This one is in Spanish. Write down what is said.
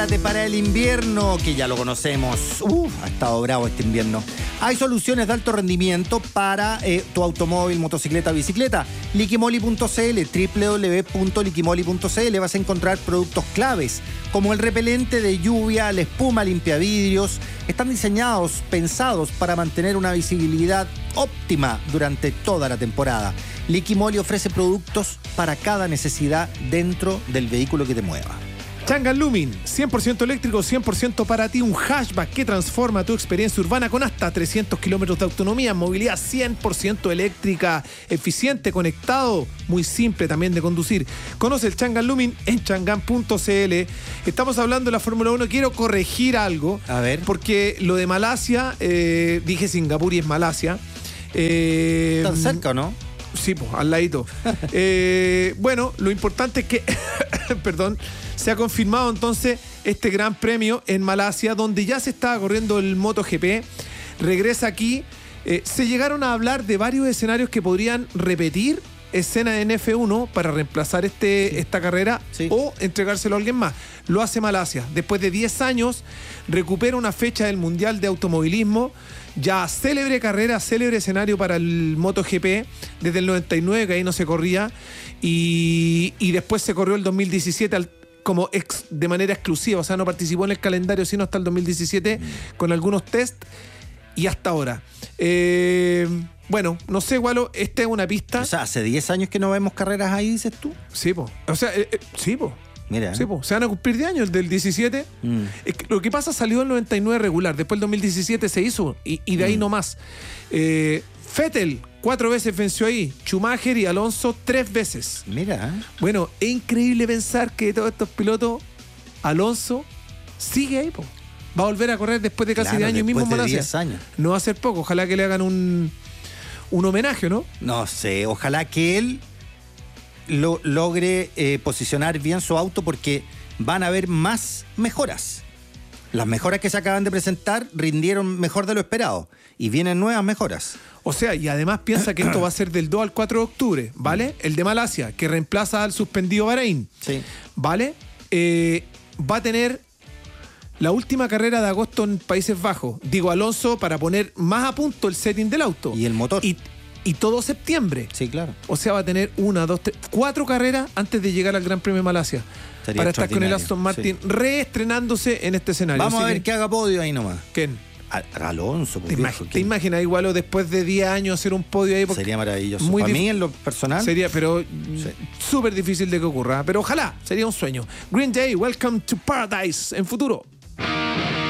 Para el invierno, que ya lo conocemos. Ha estado bravo este invierno. Hay soluciones de alto rendimiento para tu automóvil, motocicleta, bicicleta. Liquimoli.cl, www.liquimoli.cl. Vas a encontrar productos claves como el repelente de lluvia, la espuma limpiavidrios. Están diseñados, pensados para mantener una visibilidad óptima durante toda la temporada. Liquimoli ofrece productos para cada necesidad dentro del vehículo que te mueva. Changan Lumin, 100% eléctrico, 100% para ti, un hatchback que transforma tu experiencia urbana con hasta 300 kilómetros de autonomía, movilidad 100% eléctrica, eficiente, conectado, muy simple también de conducir. Conoce el Changan Lumin en changan.cl. Estamos hablando de la Fórmula 1, quiero corregir algo. A ver. Porque lo de Malasia, dije Singapur y es Malasia. ¿Tan cerca o no? Sí, pues, al ladito. Bueno, lo importante es que, perdón, se ha confirmado entonces este gran premio en Malasia, donde ya se estaba corriendo el MotoGP. Regresa aquí. Se llegaron a hablar de varios escenarios que podrían repetir escena en F1 para reemplazar esta carrera o entregárselo a alguien más. Lo hace Malasia. Después de 10 años, recupera una fecha del Mundial de Automovilismo. Ya célebre carrera, célebre escenario para el MotoGP desde el 99, que ahí no se corría, y después se corrió el 2017 de manera exclusiva, o sea, no participó en el calendario sino hasta el 2017 con algunos test y hasta ahora. Bueno, no sé, Gualo, esta es una pista. O sea, hace 10 años que no vemos carreras ahí, dices tú. Sí, po. O sea, sí, po. Mira. Sí, po. Se van a cumplir 10 años, el del 17. Es que lo que pasa, salió el 99 regular, después el 2017 se hizo y de ahí no más. Vettel 4 veces venció ahí, Schumacher y Alonso 3 veces. Mira. Bueno, es increíble pensar que todos estos pilotos, Alonso sigue ahí, po. Va a volver a correr después de casi 10 años mismo en Malasia. 10 años. No va a ser poco, ojalá que le hagan un homenaje, ¿no? No sé, ojalá que él logre posicionar bien su auto, porque van a haber más mejoras. Las mejoras que se acaban de presentar rindieron mejor de lo esperado y vienen nuevas mejoras. O sea, y además piensa que esto va a ser del 2 al 4 de octubre, ¿vale? El de Malasia, que reemplaza al suspendido Bahrein, sí, ¿vale? Va a tener la última carrera de agosto en Países Bajos. Digo, Alonso, para poner más a punto el setting del auto. Y el motor. Y todo septiembre. Sí, claro. O sea, va a tener 1, 2, 3, 4 carreras antes de llegar al Gran Premio de Malasia. Sería para estar con el Aston Martin reestrenándose en este escenario. Vamos a ver que haga podio ahí nomás. ¿Quién? Alonso. ¿Te imaginas igual o después de 10 años hacer un podio ahí? Sería maravilloso. Para mí, en lo personal. Sería, pero súper difícil de que ocurra. Pero ojalá, sería un sueño. Green Day, Welcome to Paradise en futuro.